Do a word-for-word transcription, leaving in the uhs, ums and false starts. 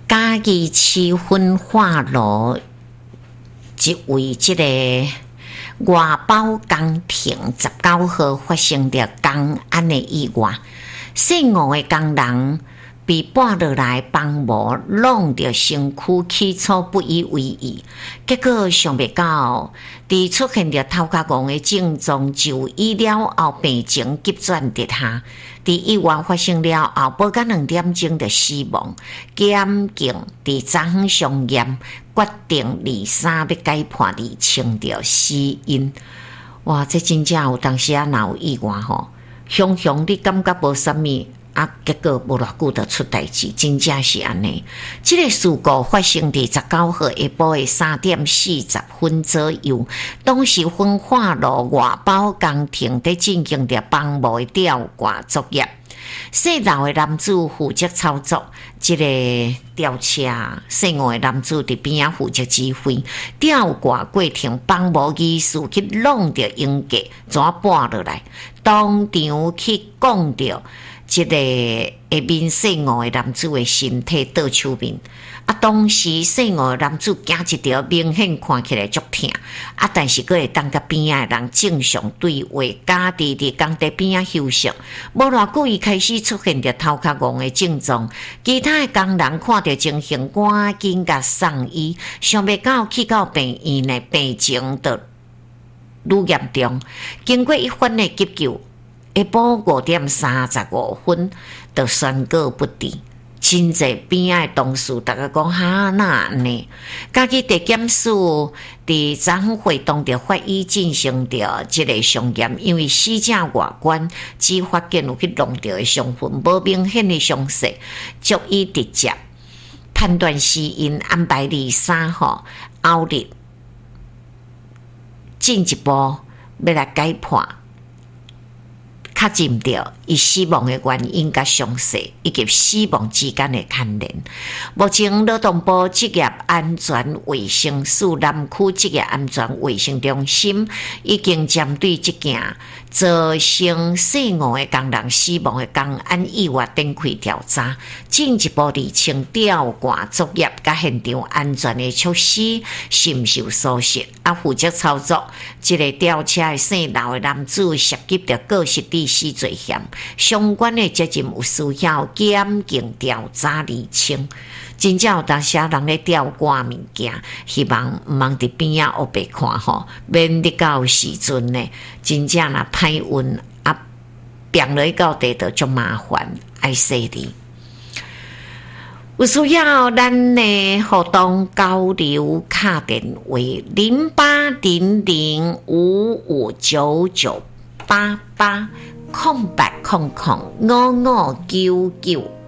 嘉义市分化路一位这个外包工程十九号发生了公安的意外，姓吴的工人被搬落来帮无弄着身躯起初不以为意，结果想不到伫出现着头壳戆的症状就医了后病情急转直下，伫意外发生了后不到两点钟就死亡。检警伫昨昏上验决定二三要解判厘清着死因。哇，这真正有当时啊，若有意外吼，雄雄你感觉无啥物。啊！结果无偌久就出代志，真正是安尼。这个事故发生伫十九号下晡的三点四十分左右，当时分化路外包工程在进行着帮无的吊挂作业。姓刘的男子负责操作这个吊车，姓吴的男子伫边仔负责指挥吊挂过程，帮无技术去弄着应价，怎搬落来？当场去讲着。这个下面姓吴的男子的身体倒手面，啊，当时姓吴的男子行一条明显看起来足痛，啊，但是佫会当甲边仔的人正常对话，家己伫工地边仔休息。无偌久，伊开始出现着头壳戆的症状，其他的工人看到情形，赶紧甲送医，想袂到去到病院呢，病情就愈严重。经过一番的急救。下晡五点三十五分，就宣告不治。真济边仔的同事，大家讲哈那安尼，家己地检署伫昨昏会同着法医进行着即个详验，因为死者外观只发现有去弄着的伤痕，无明显的伤势，足以直接判断死因，安排二三号后日进一步要来解判。确认到伊死亡的原因甲详细以及死亡之间的牵连。目前劳动部职业安全卫生署南区职业安全卫生中心已经针对这件造成姓吴的工人死亡的工安意外展开调查，进一步厘清吊挂作业甲现场安全的措施是毋是有疏失。啊，负责操作这个吊车的姓刘的男子涉及着过失致死罪嫌，相关的责任有需要检警调查厘清。真正有当时啊，人咧吊挂物件，希望毋通伫边仔黑白看吼，免得到时阵呢，真正若歹运啊，变落去到地就足麻烦，爱洗哩。有需要咱的互动交流卡电话零八零零五五九九八八空白空空五五九九。